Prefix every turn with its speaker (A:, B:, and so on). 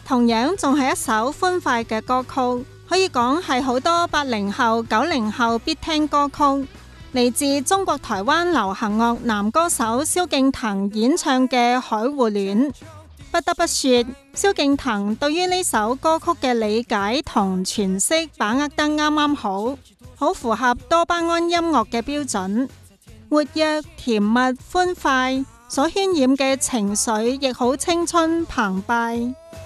A: 同樣仲係一首歡快嘅歌曲，可以講係好多80後、90後必聽歌曲，嚟自中國台灣流行樂男歌手蕭敬騰演唱嘅《海芋戀》。不得不說，蕭敬騰對於呢首歌曲嘅理解同詮釋把握得啱啱好，好符合多巴胺音樂嘅標準，活躍、甜蜜、歡快，所渲染嘅情緒亦好青春澎湃。